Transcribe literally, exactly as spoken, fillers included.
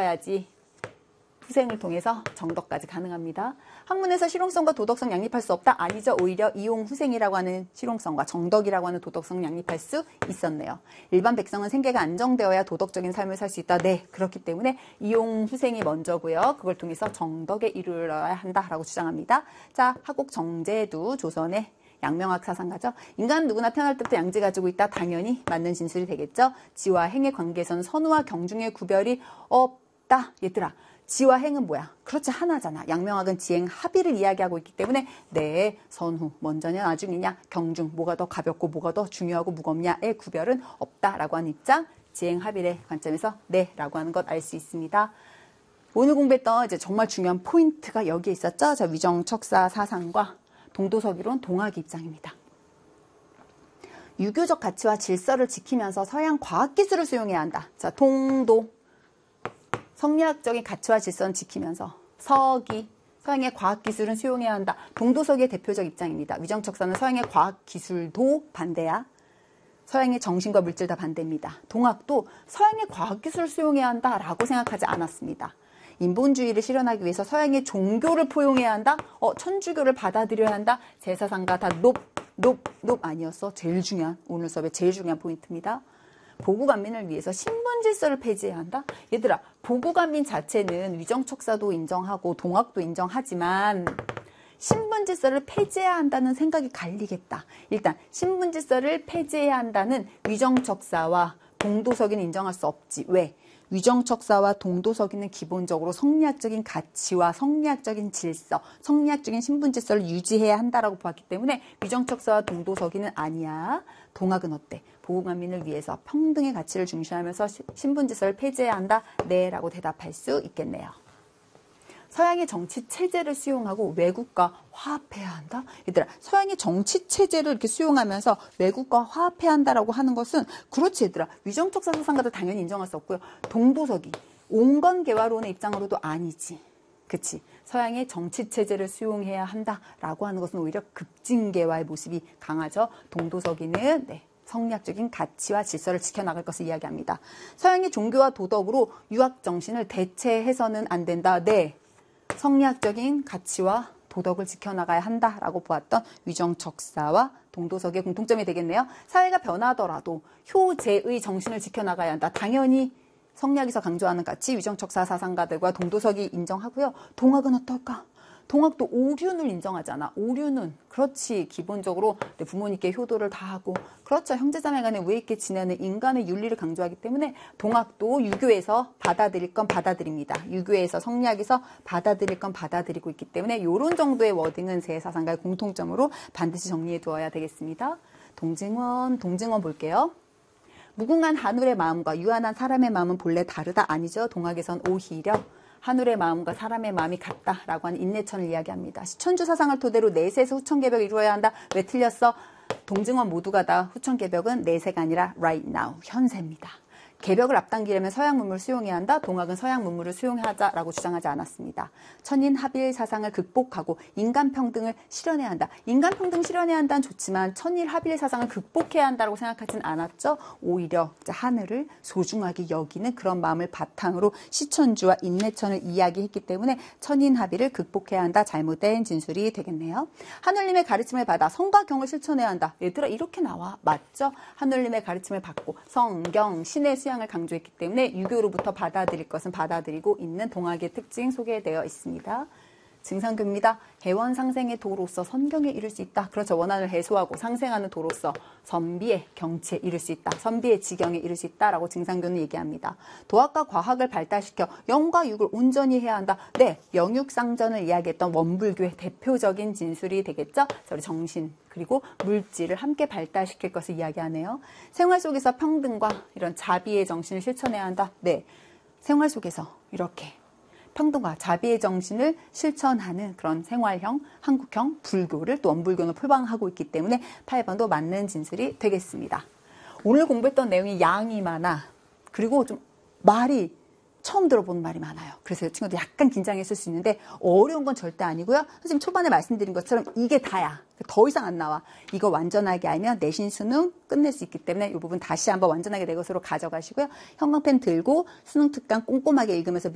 이루어야지 후생을 통해서 정덕까지 가능합니다. 학문에서 실용성과 도덕성 양립할 수 없다? 아니죠. 오히려 이용 후생이라고 하는 실용성과 정덕이라고 하는 도덕성 양립할 수 있었네요. 일반 백성은 생계가 안정되어야 도덕적인 삶을 살 수 있다. 네, 그렇기 때문에 이용 후생이 먼저고요. 그걸 통해서 정덕에 이르러야 한다라고 주장합니다. 자, 하곡 정제도 조선의 양명학 사상가죠. 인간은 누구나 태어날 때부터 양지 가지고 있다. 당연히 맞는 진술이 되겠죠. 지와 행의 관계에서는 선우와 경중의 구별이 없다. 얘들아, 지와 행은 뭐야? 그렇지, 하나잖아. 양명학은 지행 합의를 이야기하고 있기 때문에 네, 선후, 먼저냐 나중이냐, 경중, 뭐가 더 가볍고 뭐가 더 중요하고 무겁냐의 구별은 없다라고 하는 입장, 지행 합의의 관점에서 네 라고 하는 것 알 수 있습니다. 오늘 공부했던 이제 정말 중요한 포인트가 여기에 있었죠. 자, 위정척사 사상과 동도서기론 동학의 입장입니다. 유교적 가치와 질서를 지키면서 서양 과학기술을 수용해야 한다. 자, 동도 성리학적인 가치와 질서는 지키면서 서기, 서양의 과학기술은 수용해야 한다. 동도서기의 대표적 입장입니다. 위정척사는 서양의 과학기술도 반대야. 서양의 정신과 물질 다 반대입니다. 동학도 서양의 과학기술을 수용해야 한다라고 생각하지 않았습니다. 인본주의를 실현하기 위해서 서양의 종교를 포용해야 한다. 어, 천주교를 받아들여야 한다. 제사상가 다 높, 높, 높 아니었어. 제일 중요한, 오늘 수업의 제일 중요한 포인트입니다. 보국안민을 위해서 신분질서를 폐지해야 한다? 얘들아, 보국안민 자체는 위정척사도 인정하고 동학도 인정하지만 신분질서를 폐지해야 한다는 생각이 갈리겠다. 일단 신분질서를 폐지해야 한다는 위정척사와 동도서기는 인정할 수 없지. 왜? 위정척사와 동도서기는 기본적으로 성리학적인 가치와 성리학적인 질서, 성리학적인 신분질서를 유지해야 한다라고 보았기 때문에 위정척사와 동도서기는 아니야. 동학은 어때? 보국안민을 위해서 평등의 가치를 중시하면서 신분질서를 폐지해야 한다? 네 라고 대답할 수 있겠네요. 서양의 정치체제를 수용하고 외국과 화합해야 한다? 얘들아, 서양의 정치체제를 이렇게 수용하면서 외국과 화합해야 한다라고 하는 것은 그렇지 얘들아. 위정척사 사상가도 당연히 인정할 수 없고요. 동도서기, 온건개화론의 입장으로도 아니지. 그치? 서양의 정치체제를 수용해야 한다라고 하는 것은 오히려 급진개화의 모습이 강하죠. 동도서기는 네. 성리학적인 가치와 질서를 지켜나갈 것을 이야기합니다. 서양의 종교와 도덕으로 유학정신을 대체해서는 안 된다. 네. 성리학적인 가치와 도덕을 지켜나가야 한다라고 보았던 위정척사와 동도서기의 공통점이 되겠네요. 사회가 변하더라도 효제의 정신을 지켜나가야 한다. 당연히 성리학에서 강조하는 가치 위정척사 사상가들과 동도서기 인정하고요. 동학은 어떨까? 동학도 오륜을 인정하잖아. 오륜은 그렇지 기본적으로 내 부모님께 효도를 다하고 그렇죠. 형제자매 간에 우애 있게 지내는 인간의 윤리를 강조하기 때문에 동학도 유교에서 받아들일 건 받아들입니다. 유교에서 성리학에서 받아들일 건 받아들이고 있기 때문에 이런 정도의 워딩은 세 사상가의 공통점으로 반드시 정리해 두어야 되겠습니다. 동증원, 동증원 볼게요. 무궁한 하늘의 마음과 유한한 사람의 마음은 본래 다르다. 아니죠. 동학에선 오히려 하늘의 마음과 사람의 마음이 같다라고 하는 인내천을 이야기합니다. 시천주 사상을 토대로 내세에서 후천개벽을 이루어야 한다. 왜 틀렸어? 동증원 모두가 다 후천개벽은 내세가 아니라 right now, 현세입니다. 개벽을 앞당기려면 서양 문물을 수용해야 한다. 동학은 서양 문물을 수용하자라고 주장하지 않았습니다. 천인합일 사상을 극복하고 인간평등을 실현해야 한다. 인간평등 실현해야 한다는 좋지만 천일합일 사상을 극복해야 한다고 생각하진 않았죠. 오히려 하늘을 소중하게 여기는 그런 마음을 바탕으로 시천주와 인내천을 이야기했기 때문에 천인합일을 극복해야 한다. 잘못된 진술이 되겠네요. 하늘님의 가르침을 받아 성과 경을 실천해야 한다. 얘들아 이렇게 나와. 맞죠? 하늘님의 가르침을 받고 성경, 신의 수양을 강조했기 때문에 유교로부터 받아들일 것은 받아들이고 있는 동학의 특징 소개되어 있습니다. 증상교입니다. 해원상생의 도로서 선경에 이를 수 있다. 그렇죠. 원한을 해소하고 상생하는 도로서 선비의 경치에 이를 수 있다. 선비의 지경에 이를 수 있다라고 증상교는 얘기합니다. 도학과 과학을 발달시켜 영과 육을 온전히 해야 한다. 네, 영육상전을 이야기했던 원불교의 대표적인 진술이 되겠죠. 우리 정신 그리고 물질을 함께 발달시킬 것을 이야기하네요. 생활 속에서 평등과 이런 자비의 정신을 실천해야 한다. 네, 생활 속에서 이렇게 평등과 자비의 정신을 실천하는 그런 생활형, 한국형 불교를 또 원불교는 표방하고 있기 때문에 팔 번도 맞는 진술이 되겠습니다. 오늘 공부했던 내용이 양이 많아. 그리고 좀 말이 처음 들어보는 말이 많아요. 그래서 친구들 약간 긴장했을 수 있는데 어려운 건 절대 아니고요. 선생님 초반에 말씀드린 것처럼 이게 다야. 더 이상 안 나와. 이거 완전하게 알면 내신 수능 끝낼 수 있기 때문에 이 부분 다시 한번 완전하게 내 것으로 가져가시고요. 형광펜 들고 수능 특강 꼼꼼하게 읽으면서